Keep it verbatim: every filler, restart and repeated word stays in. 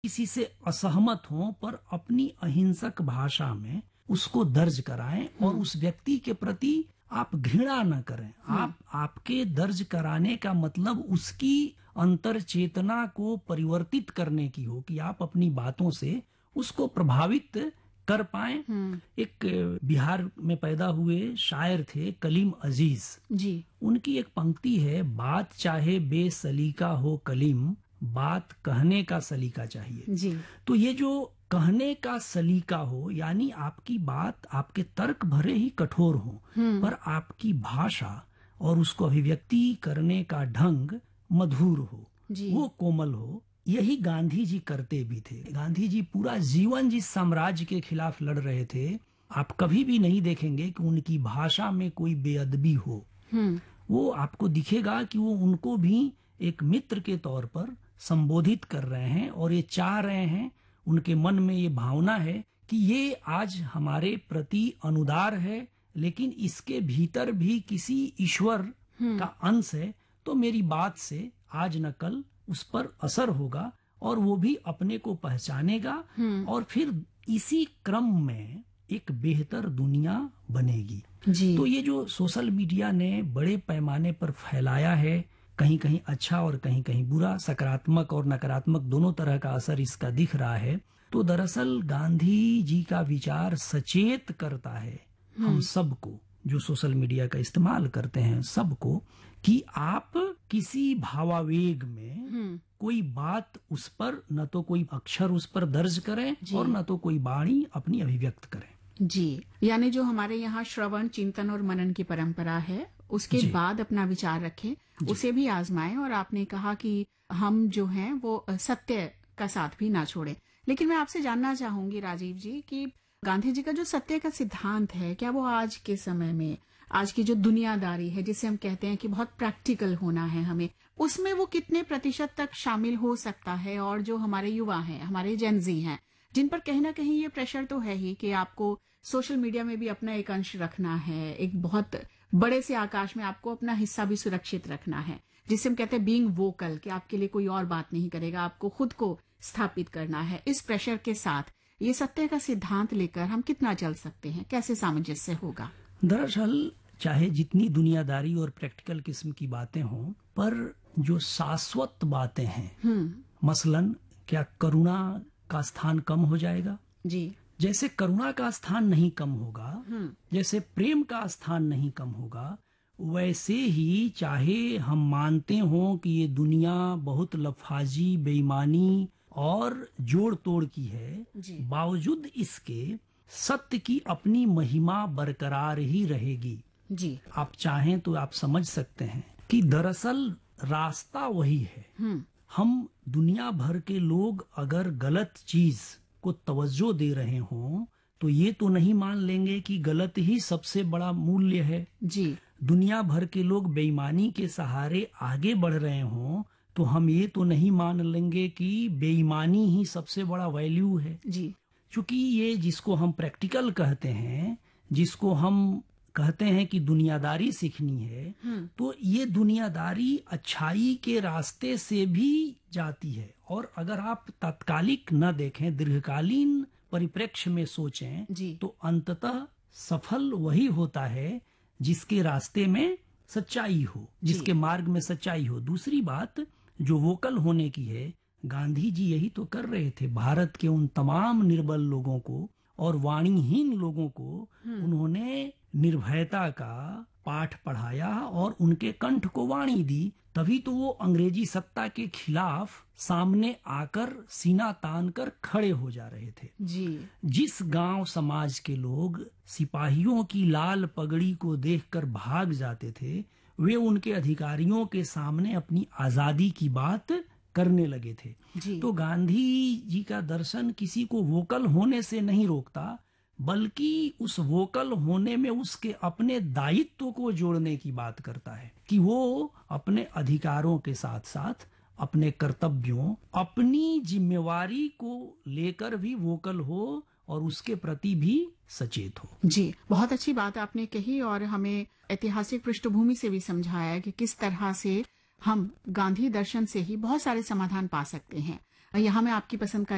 किसी से असहमत हों पर अपनी अहिंसक भाषा में उसको दर्ज कराएं और उस व्यक्ति के प्रति आप घृणा न करें। आप आपके दर्ज कराने का मतलब उसकी अंतर चेतना को परिवर्तित करने की हो कि आप अपनी बातों से उसको प्रभावित कर पाएं। एक बिहार में पैदा हुए शायर थे कलीम अजीज जी। उनकी एक पंक्ति है, बात चाहे बेसलीका हो कलीम, बात कहने का सलीका चाहिए। जी। तो ये जो कहने का सलीका हो यानी आपकी बात आपके तर्क भरे ही कठोर हो पर आपकी भाषा और उसको अभिव्यक्ति करने का ढंग मधुर हो, वो कोमल हो। यही गांधी जी करते भी थे। गांधी जी पूरा जीवन जिस साम्राज्य के खिलाफ लड़ रहे थे, आप कभी भी नहीं देखेंगे कि उनकी भाषा में कोई बेअदबी हो। वो आपको दिखेगा कि वो उनको भी एक मित्र के तौर पर संबोधित कर रहे हैं और ये चाह रहे हैं, उनके मन में ये भावना है कि ये आज हमारे प्रति अनुदार है लेकिन इसके भीतर भी किसी ईश्वर का अंश है, तो मेरी बात से आज न कल उस पर असर होगा और वो भी अपने को पहचानेगा और फिर इसी क्रम में एक बेहतर दुनिया बनेगी। जी। तो ये जो सोशल मीडिया ने बड़े पैमाने पर फैलाया है, कहीं कहीं अच्छा और कहीं कहीं बुरा, सकारात्मक और नकारात्मक दोनों तरह का असर इसका दिख रहा है। तो दरअसल गांधी जी का विचार सचेत करता है हम सबको जो सोशल मीडिया का इस्तेमाल करते हैं, सबको, कि आप किसी भावावेग में कोई बात उस पर न तो कोई अक्षर उस पर दर्ज करें और न तो कोई वाणी अपनी अभिव्यक्त करें। जी, यानी जो हमारे यहाँ श्रवण, चिंतन और मनन की परंपरा है उसके बाद अपना विचार रखें, उसे भी आजमाएं। और आपने कहा कि हम जो हैं वो सत्य का साथ भी ना छोड़ें। लेकिन मैं आपसे जानना चाहूंगी राजीव जी कि गांधी जी का जो सत्य का सिद्धांत है, क्या वो आज के समय में, आज की जो दुनियादारी है जिसे हम कहते हैं कि बहुत प्रैक्टिकल होना है हमें, उसमें वो कितने प्रतिशत तक शामिल हो सकता है? और जो हमारे युवा हैं, हमारे जेनजी हैं, जिन पर कहीं ना कहीं ये प्रेशर तो है ही कि आपको सोशल मीडिया में भी अपना एक अंश रखना है, एक बहुत बड़े से आकाश में आपको अपना हिस्सा भी सुरक्षित रखना है, जिसे हम कहते हैं बीइंग वोकल, कि आपके लिए कोई और बात नहीं करेगा, आपको खुद को स्थापित करना है। इस प्रेशर के साथ ये सत्य का सिद्धांत लेकर हम कितना चल सकते हैं, कैसे सामंजस्य होगा? दरअसल चाहे जितनी दुनियादारी और प्रैक्टिकल किस्म की बातें हों, पर जो शाश्वत बातें हैं, मसलन क्या करुणा का स्थान कम हो जाएगा? जी। जैसे करुणा का स्थान नहीं कम होगा, जैसे प्रेम का स्थान नहीं कम होगा, वैसे ही चाहे हम मानते हों कि ये दुनिया बहुत लफाजी, बेईमानी और जोड़ तोड़ की है, बावजूद इसके सत्य की अपनी महिमा बरकरार ही रहेगी। जी। आप चाहें तो आप समझ सकते हैं कि दरअसल रास्ता वही है। हम दुनिया भर के लोग अगर गलत चीज को तवज्जो दे रहे हों तो ये तो नहीं मान लेंगे कि गलत ही सबसे बड़ा मूल्य है। जी। दुनिया भर के लोग बेईमानी के सहारे आगे बढ़ रहे हों तो हम ये तो नहीं मान लेंगे कि बेईमानी ही सबसे बड़ा वैल्यू है। जी। क्योंकि ये जिसको हम प्रैक्टिकल कहते हैं, जिसको हम कहते हैं कि दुनियादारी सीखनी है, तो ये दुनियादारी अच्छाई के रास्ते से भी जाती है। और अगर आप तात्कालिक न देखें, दीर्घकालीन परिप्रेक्ष्य में सोचें, तो अंततः सफल वही होता है जिसके रास्ते में सच्चाई हो, जिसके मार्ग में सच्चाई हो। दूसरी बात जो वोकल होने की है, गांधी जी यही तो कर रहे थे। भारत के उन तमाम निर्बल लोगों को और वाणीहीन लोगों को उन्होंने निर्भयता का पाठ पढ़ाया और उनके कंठ को वाणी दी। तभी तो वो अंग्रेजी सत्ता के खिलाफ सामने आकर सीना तान कर खड़े हो जा रहे थे। जी। जिस गांव समाज के लोग सिपाहियों की लाल पगड़ी को देखकर भाग जाते थे, वे उनके अधिकारियों के सामने अपनी आजादी की बात करने लगे थे। जी। तो गांधी जी का दर्शन किसी को वोकल होने से नहीं रोकता, बल्कि उस वोकल होने में उसके अपने दायित्व को जोड़ने की बात करता है कि वो अपने अधिकारों के साथ साथ अपने कर्तव्यों, अपनी जिम्मेवारी को लेकर भी वोकल हो और उसके प्रति भी सचेत हो। जी, बहुत अच्छी बात आपने कही और हमें ऐतिहासिक पृष्ठभूमि से भी समझाया कि किस तरह से हम गांधी दर्शन से ही बहुत सारे समाधान पा सकते हैं। यहाँ मैं आपकी पसंद का